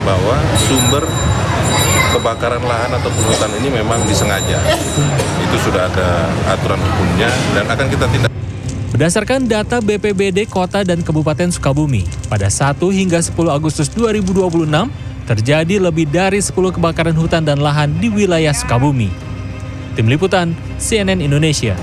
bahwa sumber kebakaran lahan ataupun hutan ini memang disengaja. Itu sudah ada aturan hukumnya dan akan kita tindak. Berdasarkan data BPBD Kota dan Kabupaten Sukabumi, pada 1 hingga 10 Agustus 2026, terjadi lebih dari 10 kebakaran hutan dan lahan di wilayah Sukabumi. Tim Liputan, CNN Indonesia.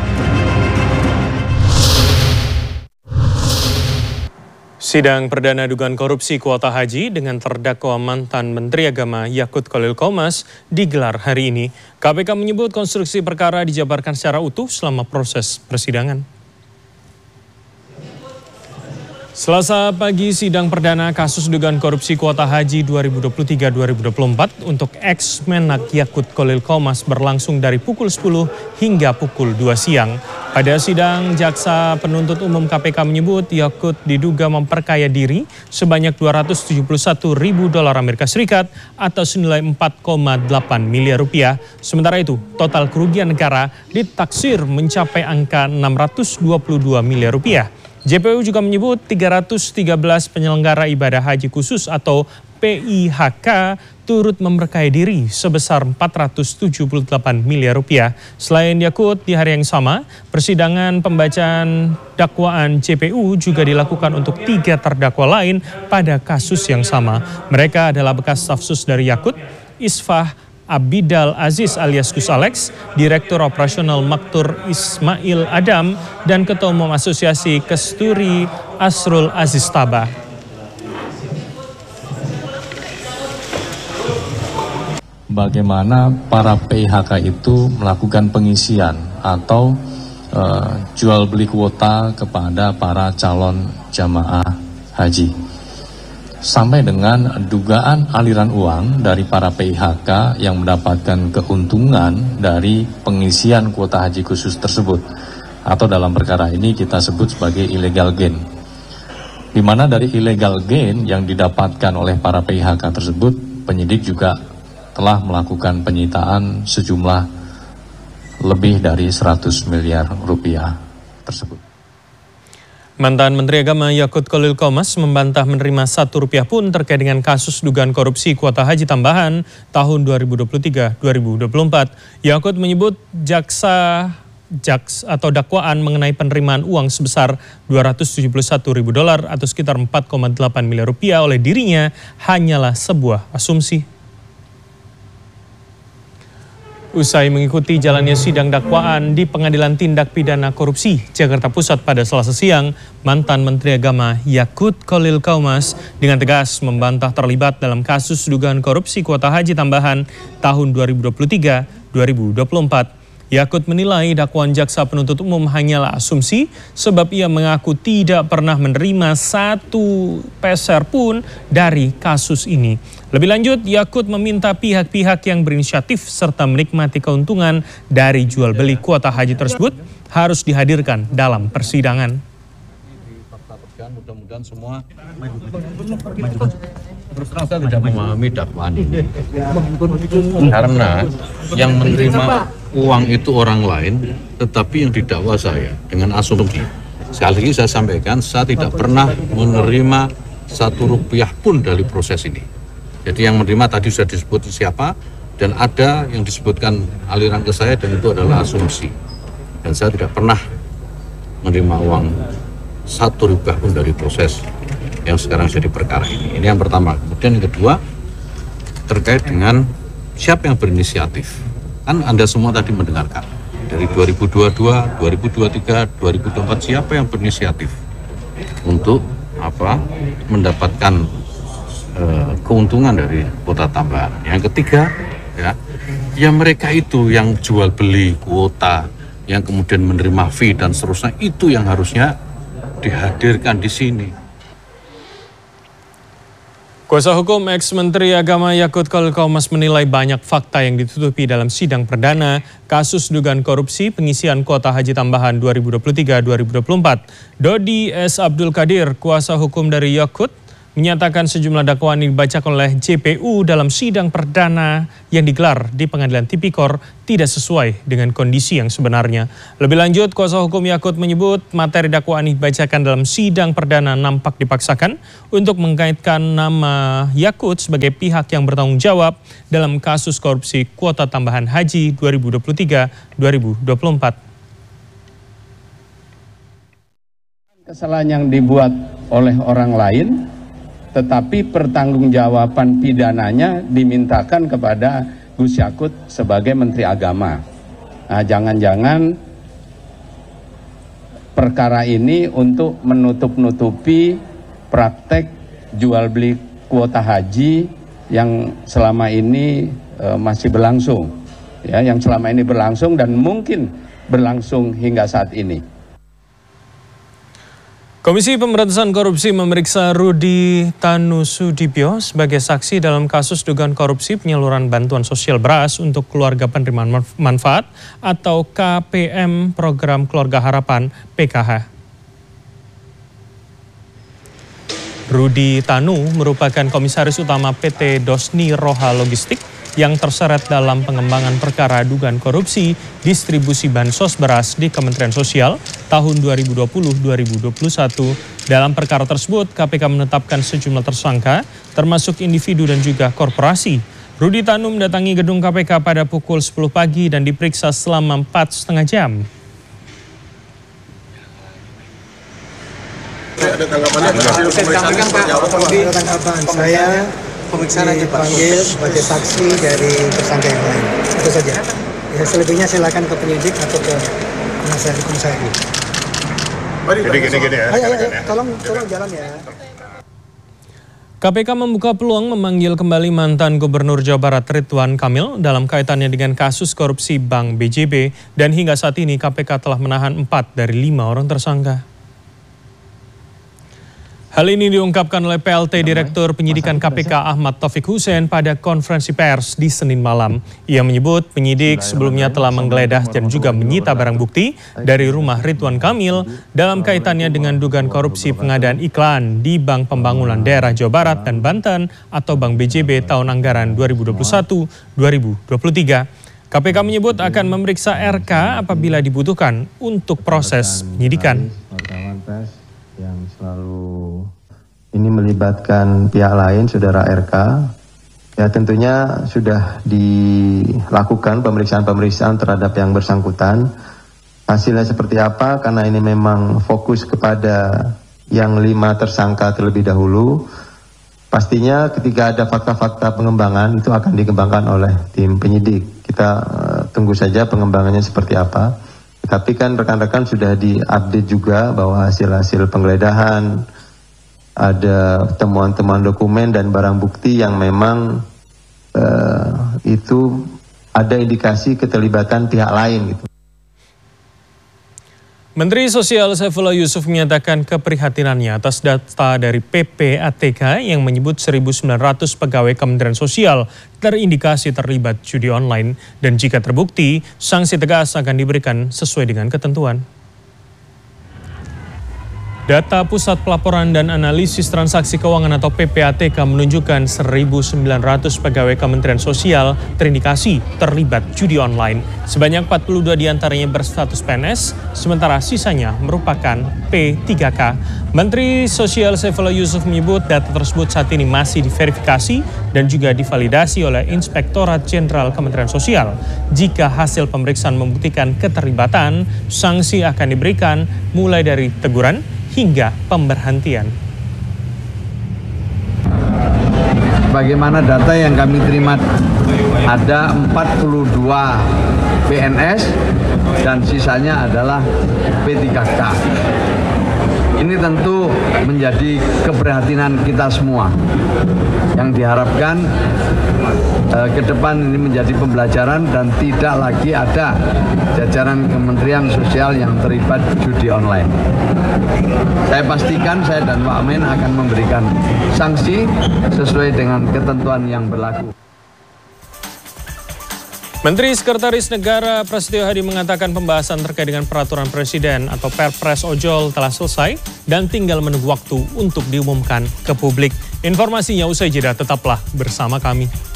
Sidang perdana dugaan korupsi kuota haji dengan terdakwa mantan Menteri Agama Yakut Khalil Qomas digelar hari ini. KPK menyebut konstruksi perkara dijabarkan secara utuh selama proses persidangan. Selasa pagi sidang perdana kasus dugaan korupsi kuota haji 2023-2024 untuk ex-Menak Yakut Khalil Qomas berlangsung dari pukul 10 hingga pukul 2 siang. Pada sidang, jaksa penuntut umum KPK menyebut Yakut diduga memperkaya diri sebanyak 271 ribu dolar Amerika Serikat atau senilai 4,8 miliar rupiah. Sementara itu, total kerugian negara ditaksir mencapai angka 622 miliar rupiah. JPU juga menyebut 313 penyelenggara ibadah haji khusus atau PIHK turut memperkaya diri sebesar 478 miliar rupiah. Selain Yakut, di hari yang sama, persidangan pembacaan dakwaan JPU juga dilakukan untuk 3 terdakwa lain pada kasus yang sama. Mereka adalah bekas stafsus dari Yakut, Isfah Abidal Aziz alias Gus Alex, Direktur Operasional Maktur Ismail Adam, dan Ketua Umum Asosiasi Kesturi Asrul Aziz Tabah. Bagaimana para PIHK itu melakukan pengisian atau jual beli kuota kepada para calon jamaah haji. Sampai dengan dugaan aliran uang dari para PIHK yang mendapatkan keuntungan dari pengisian kuota haji khusus tersebut. Atau dalam perkara ini kita sebut sebagai illegal gain. Di mana dari illegal gain yang didapatkan oleh para PIHK tersebut, penyidik juga telah melakukan penyitaan sejumlah lebih dari 100 miliar rupiah tersebut. Mantan Menteri Agama Yakut Khalil Qomas membantah menerima Rp1 pun terkait dengan kasus dugaan korupsi kuota haji tambahan tahun 2023-2024. Yakut menyebut jaksa atau dakwaan mengenai penerimaan uang sebesar 271 ribu dolar atau sekitar 4,8 miliar rupiah oleh dirinya hanyalah sebuah asumsi. Usai mengikuti jalannya sidang dakwaan di Pengadilan Tindak Pidana Korupsi Jakarta Pusat pada Selasa siang, mantan Menteri Agama Yakut Khalil Qomas dengan tegas membantah terlibat dalam kasus dugaan korupsi kuota haji tambahan tahun 2023-2024. Yakut menilai dakwaan jaksa penuntut umum hanyalah asumsi sebab ia mengaku tidak pernah menerima 1 peser pun dari kasus ini. Lebih lanjut, Yakut meminta pihak-pihak yang berinisiatif serta menikmati keuntungan dari jual beli kuota haji tersebut harus dihadirkan dalam persidangan. Mudah-mudahan semua terus terang saya tidak memahami dakwaan ini karena yang menerima uang itu orang lain tetapi yang didakwa saya dengan asumsi. Sekali lagi saya sampaikan, saya tidak pernah menerima Rp1 pun dari proses ini. Jadi yang menerima tadi sudah disebut siapa dan ada yang disebutkan aliran ke saya dan itu adalah asumsi. Dan saya tidak pernah menerima uang Rp1 pun dari proses yang sekarang jadi perkara ini. Ini yang pertama. Kemudian yang kedua terkait dengan siapa yang berinisiatif. Kan Anda semua tadi mendengarkan dari 2022, 2023, 2024 siapa yang berinisiatif untuk mendapatkan keuntungan dari kuota tambahan. Yang ketiga ya mereka itu yang jual beli kuota, yang kemudian menerima fee dan seterusnya, itu yang harusnya dihadirkan di sini. Kuasa hukum ex-Menteri Agama Yakut Khalil Qomas menilai banyak fakta yang ditutupi dalam sidang perdana kasus dugaan korupsi pengisian kuota haji tambahan 2023-2024. Dodi S. Abdul Qadir, kuasa hukum dari Yakut, menyatakan sejumlah dakwaan yang dibacakan oleh JPU dalam sidang perdana yang digelar di Pengadilan Tipikor tidak sesuai dengan kondisi yang sebenarnya. Lebih lanjut, kuasa hukum Yakut menyebut materi dakwaan yang dibacakan dalam sidang perdana nampak dipaksakan untuk mengkaitkan nama Yakut sebagai pihak yang bertanggung jawab dalam kasus korupsi kuota tambahan haji 2023-2024. Kesalahan yang dibuat oleh orang lain, tetapi pertanggungjawaban pidananya dimintakan kepada Gus Yakut sebagai Menteri Agama. Nah, jangan-jangan perkara ini untuk menutup-nutupi praktek jual beli kuota haji yang selama ini masih berlangsung, ya, yang selama ini berlangsung dan mungkin berlangsung hingga saat ini. Komisi Pemberantasan Korupsi memeriksa Rudi Tanusudibyo sebagai saksi dalam kasus dugaan korupsi penyaluran bantuan sosial beras untuk keluarga penerima manfaat atau KPM Program Keluarga Harapan PKH. Rudi Tanu merupakan komisaris utama PT Dosni Roha Logistik yang terseret dalam pengembangan perkara dugaan korupsi distribusi bansos beras di Kementerian Sosial tahun 2020-2021. Dalam perkara tersebut, KPK menetapkan sejumlah tersangka, termasuk individu dan juga korporasi. Rudi Tanu mendatangi gedung KPK pada pukul 10 pagi dan diperiksa selama 4,5 jam. Ada tanggapan saya dipanggil sebagai saksi dari tersangka yang lain. Itu saja. Ya, selebihnya silakan ke penyidik atau ke penasihat hukum saya. Gini ya. Ayo, tolong jalan ya. KPK membuka peluang memanggil kembali mantan Gubernur Jawa Barat Ridwan Kamil dalam kaitannya dengan kasus korupsi Bank BJB dan hingga saat ini KPK telah menahan 4 dari 5 orang tersangka. Hal ini diungkapkan oleh PLT Direktur Penyidikan KPK Ahmad Taufik Hussein pada konferensi pers di Senin malam. Ia menyebut penyidik sebelumnya telah menggeledah dan juga menyita barang bukti dari rumah Ridwan Kamil dalam kaitannya dengan dugaan korupsi pengadaan iklan di Bank Pembangunan Daerah Jawa Barat dan Banten atau Bank BJB tahun anggaran 2021-2023. KPK menyebut akan memeriksa RK apabila dibutuhkan untuk proses penyidikan. Yang selalu ini melibatkan pihak lain, saudara RK, ya tentunya sudah dilakukan pemeriksaan terhadap yang bersangkutan. Hasilnya seperti apa? Karena ini memang fokus kepada yang 5 tersangka terlebih dahulu. Pastinya ketika ada fakta-fakta pengembangan itu akan dikembangkan oleh tim penyidik. Kita tunggu saja pengembangannya seperti apa. Tapi kan rekan-rekan sudah diupdate juga bahwa hasil-hasil penggeledahan, ada temuan-temuan dokumen dan barang bukti yang memang itu ada indikasi keterlibatan pihak lain gitu. Menteri Sosial Saifullah Yusuf menyatakan keprihatinannya atas data dari PPATK yang menyebut 1.900 pegawai Kementerian Sosial terindikasi terlibat judi online dan jika terbukti, sanksi tegas akan diberikan sesuai dengan ketentuan. Data Pusat Pelaporan dan Analisis Transaksi Keuangan atau PPATK menunjukkan 1.900 pegawai Kementerian Sosial terindikasi terlibat judi online. Sebanyak 42 diantaranya berstatus PNS, sementara sisanya merupakan P3K. Menteri Sosial Saifullah Yusuf menyebut data tersebut saat ini masih diverifikasi dan juga divalidasi oleh Inspektorat Jenderal Kementerian Sosial. Jika hasil pemeriksaan membuktikan keterlibatan, sanksi akan diberikan mulai dari teguran hingga pemberhentian. Bagaimana data yang kami terima, ada 42 PNS dan sisanya adalah P3K. Ini tentu menjadi keprihatinan kita semua. Yang diharapkan ke depan ini menjadi pembelajaran dan tidak lagi ada jajaran Kementerian Sosial yang terlibat judi online. Saya pastikan saya dan Pak Amin akan memberikan sanksi sesuai dengan ketentuan yang berlaku. Menteri Sekretaris Negara Prasetyo Hadi mengatakan pembahasan terkait dengan peraturan presiden atau Perpres ojol telah selesai dan tinggal menunggu waktu untuk diumumkan ke publik. Informasinya usai jeda, tetaplah bersama kami.